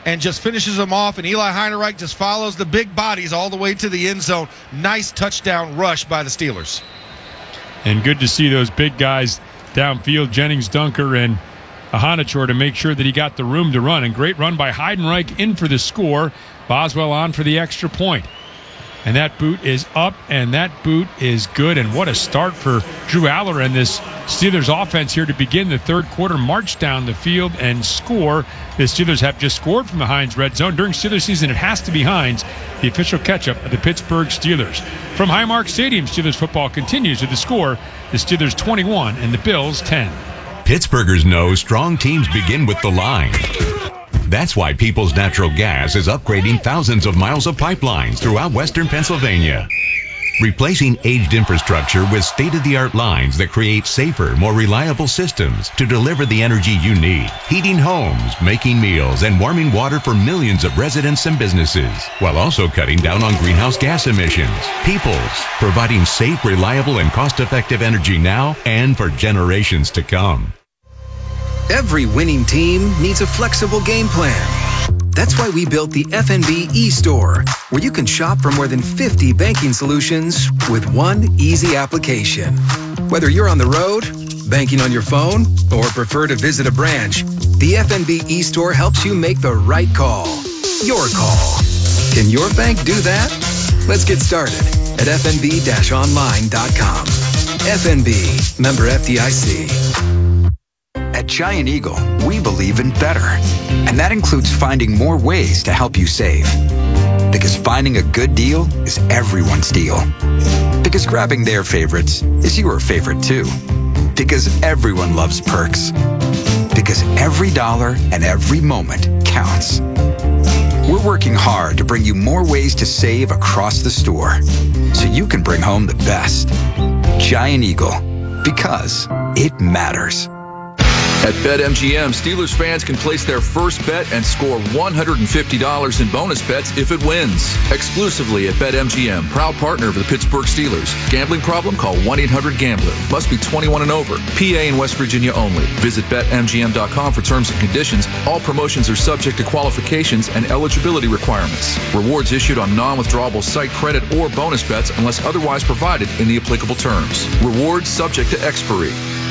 and just finishes them off, and Eli Heinerreich just follows the big bodies all the way to the end zone. Nice touchdown rush by the Steelers. And good to see those big guys downfield, Jennings, Dunker, and Ahanichor, to make sure that he got the room to run. And great run by Heidenreich in for the score. Boswell on for the extra point. And that boot is up, and that boot is good. And what a start for Drew Aller and this Steelers offense here to begin the third quarter. March down the field and score. The Steelers have just scored from the Heinz red zone. During Steelers season, it has to be Heinz, the official catch-up of the Pittsburgh Steelers. From Highmark Stadium, Steelers football continues with the score. The Steelers 21 and the Bills 10. Pittsburghers know strong teams begin with the line. That's why Peoples Natural Gas is upgrading thousands of miles of pipelines throughout western Pennsylvania, replacing aged infrastructure with state-of-the-art lines that create safer, more reliable systems to deliver the energy you need, heating homes, making meals, and warming water for millions of residents and businesses, while also cutting down on greenhouse gas emissions. Peoples, providing safe, reliable, and cost-effective energy now and for generations to come. Every winning team needs a flexible game plan. That's why we built the FNB e-store, where you can shop for more than 50 banking solutions with one easy application. Whether you're on the road, banking on your phone, or prefer to visit a branch, the FNB e-store helps you make the right call. Your call. Can your bank do that? Let's get started at fnb-online.com. FNB, member FDIC. At Giant Eagle, we believe in better. And that includes finding more ways to help you save. Because finding a good deal is everyone's deal. Because grabbing their favorites is your favorite too. Because everyone loves perks. Because every dollar and every moment counts. We're working hard to bring you more ways to save across the store, so you can bring home the best. Giant Eagle, because it matters. At BetMGM, Steelers fans can place their first bet and score $150 in bonus bets if it wins. Exclusively at BetMGM, proud partner of the Pittsburgh Steelers. Gambling problem? Call 1-800-GAMBLER. Must be 21 and over. PA and West Virginia only. Visit BetMGM.com for terms and conditions. All promotions are subject to qualifications and eligibility requirements. Rewards issued on non-withdrawable site credit or bonus bets unless otherwise provided in the applicable terms. Rewards subject to expiry.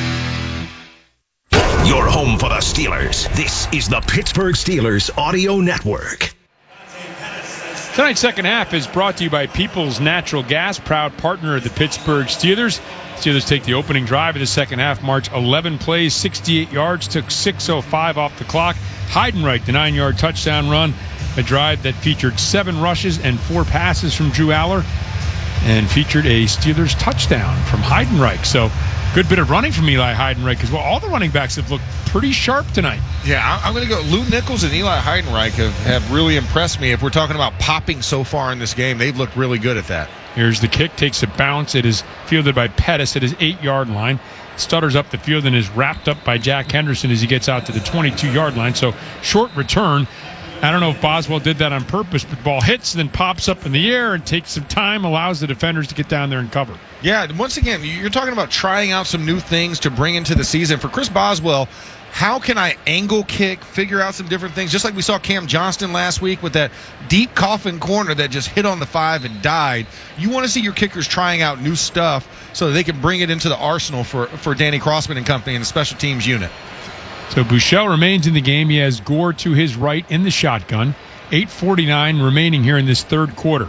Your home for the Steelers. This is the Pittsburgh Steelers Audio Network. Tonight's second half is brought to you by Peoples Natural Gas, proud partner of the Pittsburgh Steelers. Steelers take the opening drive of the second half, march 11 plays, 68 yards, took 6:05 off the clock. Heidenreich, the 9-yard touchdown run, a drive that featured 7 rushes and 4 passes from Drew Aller, and featured a Steelers touchdown from Heidenreich. So good bit of running from Eli Heidenreich as well. All the running backs have looked pretty sharp tonight. Yeah, I'm going to go. Lou Nichols and Eli Heidenreich have really impressed me. If we're talking about popping so far in this game, they've looked really good at that. Here's the kick, takes a bounce. It is fielded by Pettis at his 8-yard line. Stutters up the field and is wrapped up by Jack Henderson as he gets out to the 22-yard line. So short return. I don't know if Boswell did that on purpose, but the ball hits, then pops up in the air and takes some time, allows the defenders to get down there and cover. Yeah, once again, you're talking about trying out some new things to bring into the season. For Chris Boswell, how can I angle kick, figure out some different things? Just like we saw Cam Johnston last week with that deep coffin corner that just hit on the 5 and died. You want to see your kickers trying out new stuff so that they can bring it into the arsenal for Danny Crossman and company in the special teams unit. So Buechele remains in the game. He has Gore to his right in the shotgun. 8:49 remaining here in this third quarter.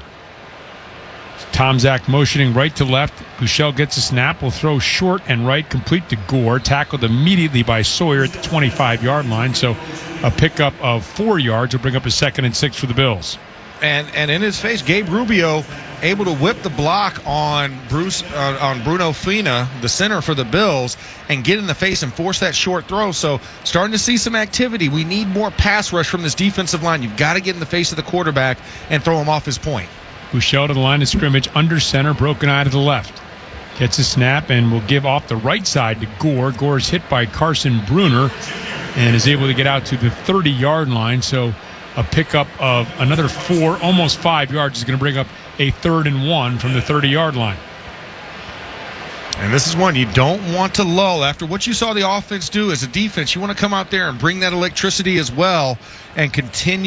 Tom Zach motioning right to left. Buechele gets a snap, will throw short and right, complete to Gore. Tackled immediately by Sawyer at the 25-yard line. So a pickup of 4 yards will bring up a 2nd and 6 for the Bills. And in his face, Gabe Rubio able to whip the block on Bruno Fina, the center for the Bills, and get in the face and force that short throw. So starting to see some activity. We need more pass rush from this defensive line. You've got to get in the face of the quarterback and throw him off his point. Buechele to the line of scrimmage, under center, broken eye to the left. Gets a snap and will give off the right side to Gore. Gore is hit by Carson Bruner and is able to get out to the 30-yard line. So a pickup of another 4, almost 5 yards is going to bring up a 3rd and 1 from the 30-yard line. And this is one you don't want to lull. After what you saw the offense do as a defense, you want to come out there and bring that electricity as well and continue